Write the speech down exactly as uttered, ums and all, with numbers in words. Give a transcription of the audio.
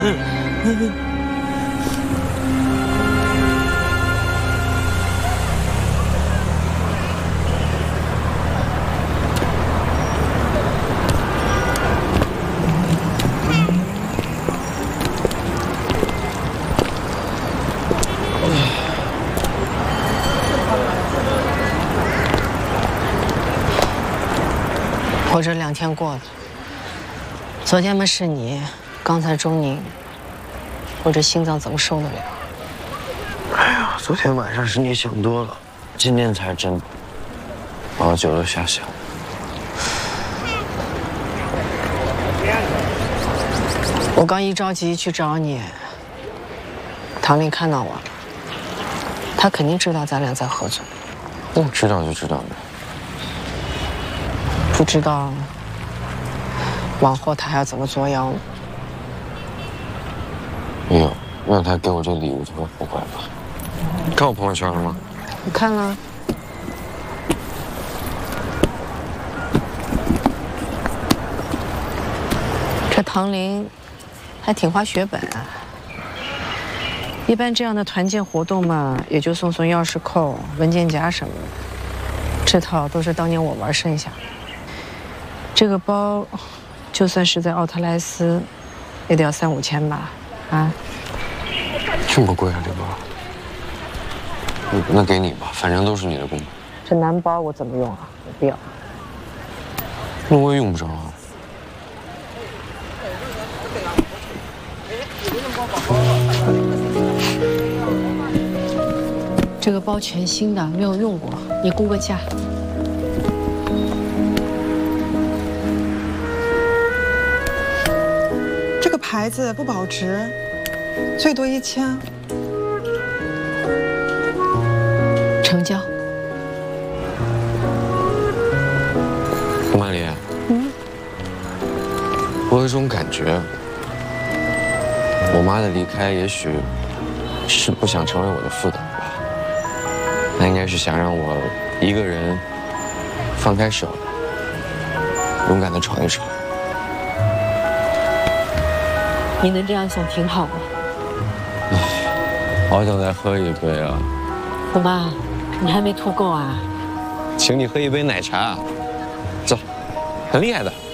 我这两天过的，昨天嘛是你，刚才钟宁，我这心脏怎么受得了？ 哎呀，昨天晚上是你想多了，今天才真把我酒都吓醒。 我刚一着急去找你，唐林看到我了，他肯定知道咱俩在合作。 我知道就知道呗。 不知道往后他还要怎么作妖呢？ 没有，让他给我这礼物就会后悔吧。看我朋友圈了吗？ 我看了。这唐林还挺花血本啊。一般这样的团建活动嘛，也就送送钥匙扣、文件夹什么的。这套都是当年我玩剩下的。这个包，就算是在奥特莱斯，也得要三五千吧？啊？ 这么贵啊，这包？那给你吧，反正都是你的功。 这男包我怎么用啊？我不要。 那我也用不着啊。 这个包全新的，没有用过，你估个价。 这个牌子不保值，最多一千。 成交。 顾曼丽，嗯，我有一种感觉，我妈的离开也许是不想成为我的负担吧，她应该是想让我一个人放开手，勇敢的闯一闯。 你能这样想挺好的。 好想再喝一杯啊！ 怎么，你还没吐够啊？ 请你喝一杯奶茶，走，很厉害的。